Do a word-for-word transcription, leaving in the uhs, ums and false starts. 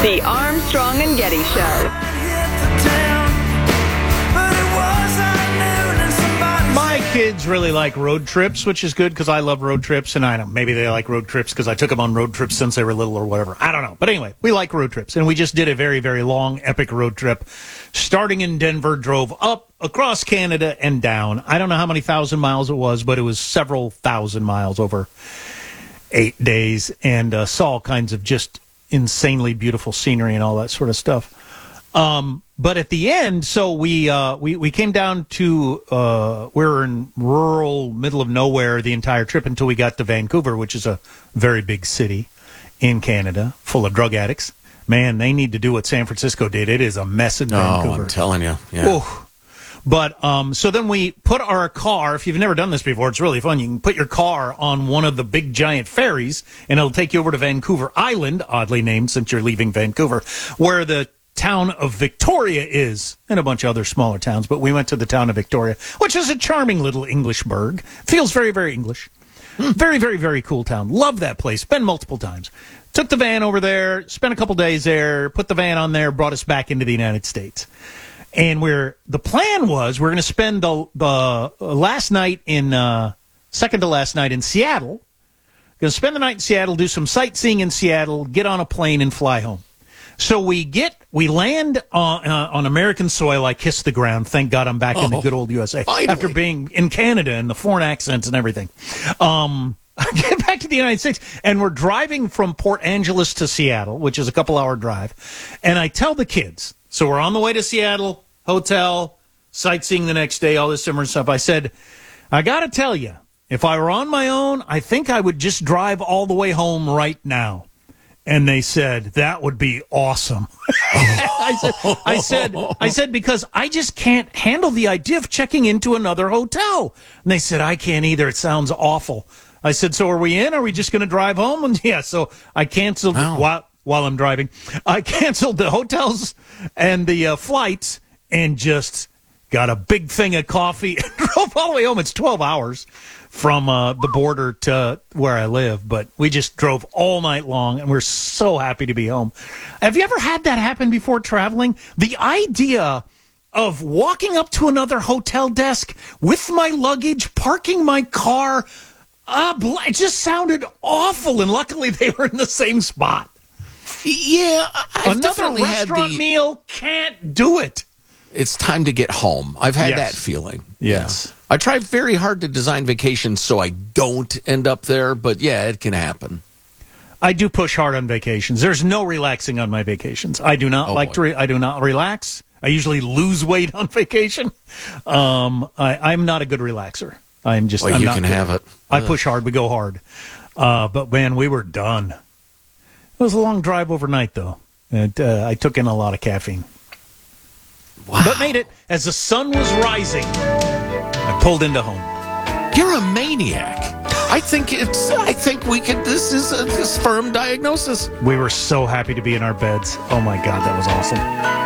The Armstrong and Getty Show. My kids really like road trips, which is good because I love road trips, and I don't know, maybe they like road trips because I took them on road trips since they were little or whatever. I don't know. But anyway, we like road trips, and we just did a very, very long, epic road trip. Starting in Denver, drove up across Canada and down. I don't know how many thousand miles it was, but it was several thousand miles over eight days, and uh, saw all kinds of just insanely beautiful scenery and all that sort of stuff. Um, but at the end, so we, uh, we, we came down to, uh, we were in rural middle of nowhere the entire trip until we got to Vancouver, which is a very big city in Canada full of drug addicts. Man, they need to do what San Francisco did. It is a mess in Vancouver. Oh, I'm telling you. Yeah. Ooh. But, um, so then we put our car, if you've never done this before, it's really fun. You can put your car on one of the big giant ferries and it'll take you over to Vancouver Island, oddly named since you're leaving Vancouver, where the town of Victoria is, and a bunch of other smaller towns, but we went to the town of Victoria, which is a charming little English burg. Feels very, very English. Hmm. Very, very, very cool town. Love that place. Been multiple times. Took the van over there, spent a couple days there, put the van on there, brought us back into the United States. And we're, the plan was we're going to spend the, the last night in, uh, second to last night in Seattle. Going to spend the night in Seattle, do some sightseeing in Seattle, get on a plane and fly home. So we get, we land on, uh, on American soil. I kiss the ground. Thank God I'm back oh, in the good old U S A finally. After being in Canada and the foreign accents and everything. Um, I get back to the United States, and we're driving from Port Angeles to Seattle, which is a couple hour drive. And I tell the kids, so we're on the way to Seattle, hotel, sightseeing the next day, all this similar stuff. I said, I got to tell you, if I were on my own, I think I would just drive all the way home right now. And they said, that would be awesome. I said, I said, I said, because I just can't handle the idea of checking into another hotel. And they said, I can't either. It sounds awful. I said, so are we in? Are we just going to drive home? And yeah, so I canceled wow. while, while I'm driving. I canceled the hotels and the uh, flights and just got a big thing of coffee and drove all the way home. It's twelve hours from uh, the border to where I live, but we just drove all night long, and we're so happy to be home. Have you ever had that happen before traveling? The idea of walking up to another hotel desk with my luggage, parking my car, uh, it just sounded awful, and luckily they were in the same spot. Yeah, I've Another definitely restaurant had the, meal can't do it. It's time to get home. I've had Yes. that feeling. Yes. Yeah. I try very hard to design vacations so I don't end up there, but yeah, it can happen. I do push hard on vacations. There's no relaxing on my vacations. I do not oh, like boy. to. Re- I do not relax. I usually lose weight on vacation. Um, I, I'm not a good relaxer. I'm just. Well, I'm you not can good. have it. I push hard. We go hard. Uh, but man, we were done. It was a long drive overnight, though. And, uh, I took in a lot of caffeine. Wow. But made it as the sun was rising. I pulled into home. You're a maniac. I think it's. I think we could. This is a this firm diagnosis. We were so happy to be in our beds. Oh my God, that was awesome.